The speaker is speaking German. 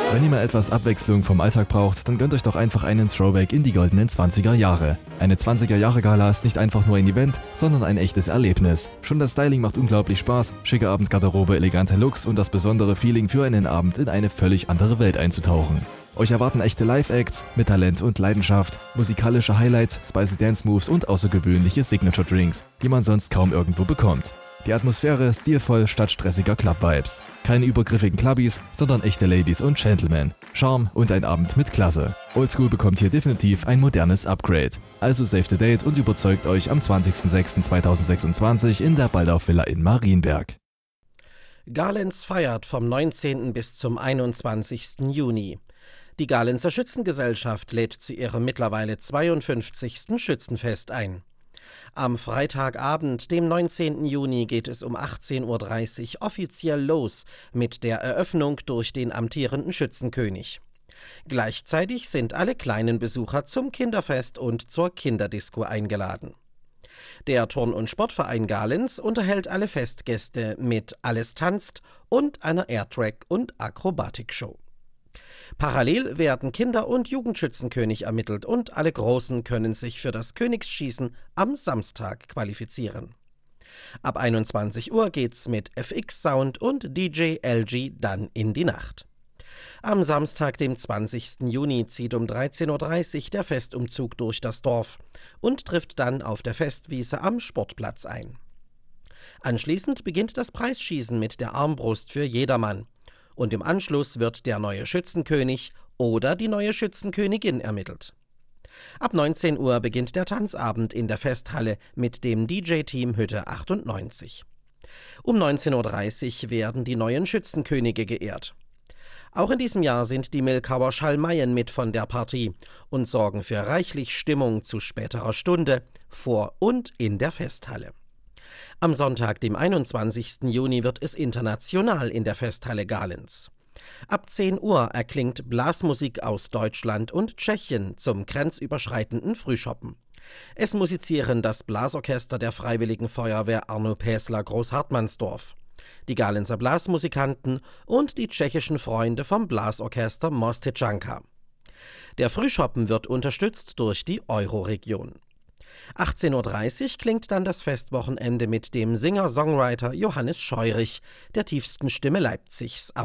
Wenn ihr mal etwas Abwechslung vom Alltag braucht, dann gönnt euch doch einfach einen Throwback in die goldenen 20er Jahre. Eine 20er Jahre Gala ist nicht einfach nur ein Event, sondern ein echtes Erlebnis. Schon das Styling macht unglaublich Spaß, schicke Abendgarderobe, elegante Looks und das besondere Feeling für einen Abend in eine völlig andere Welt einzutauchen. Euch erwarten echte Live-Acts mit Talent und Leidenschaft, musikalische Highlights, spicy Dance-Moves und außergewöhnliche Signature-Drinks, die man sonst kaum irgendwo bekommt. Die Atmosphäre stilvoll statt stressiger Club-Vibes. Keine übergriffigen Clubbies, sondern echte Ladies und Gentlemen. Charme und ein Abend mit Klasse. Oldschool bekommt hier definitiv ein modernes Upgrade. Also save the date und überzeugt euch am 20.06.2026 in der Baldauf Villa in Marienberg. Galenz feiert vom 19. bis zum 21. Juni. Die Galenzer Schützengesellschaft lädt zu ihrem mittlerweile 52. Schützenfest ein. Am Freitagabend, dem 19. Juni, geht es um 18:30 Uhr offiziell los mit der Eröffnung durch den amtierenden Schützenkönig. Gleichzeitig sind alle kleinen Besucher zum Kinderfest und zur Kinderdisco eingeladen. Der Turn- und Sportverein Galenz unterhält alle Festgäste mit Alles tanzt und einer Airtrack- und Akrobatikshow. Parallel werden Kinder- und Jugendschützenkönig ermittelt und alle Großen können sich für das Königsschießen am Samstag qualifizieren. Ab 21 Uhr geht's mit FX Sound und DJ LG dann in die Nacht. Am Samstag, dem 20. Juni, zieht um 13:30 Uhr der Festumzug durch das Dorf und trifft dann auf der Festwiese am Sportplatz ein. Anschließend beginnt das Preisschießen mit der Armbrust für jedermann. Und im Anschluss wird der neue Schützenkönig oder die neue Schützenkönigin ermittelt. Ab 19 Uhr beginnt der Tanzabend in der Festhalle mit dem DJ-Team Hütte 98. Um 19:30 Uhr werden die neuen Schützenkönige geehrt. Auch in diesem Jahr sind die Milkauer Schalmeien mit von der Partie und sorgen für reichlich Stimmung zu späterer Stunde vor und in der Festhalle. Am Sonntag, dem 21. Juni, wird es international in der Festhalle Galenz. Ab 10 Uhr erklingt Blasmusik aus Deutschland und Tschechien zum grenzüberschreitenden Frühschoppen. Es musizieren das Blasorchester der Freiwilligen Feuerwehr Arno Päsler Großhartmannsdorf, die Galenzer Blasmusikanten und die tschechischen Freunde vom Blasorchester Mostyčanka. Der Frühschoppen wird unterstützt durch die Euroregion. 18:30 Uhr klingt dann das Festwochenende mit dem Singer-Songwriter Johannes Scheurich, der tiefsten Stimme Leipzigs,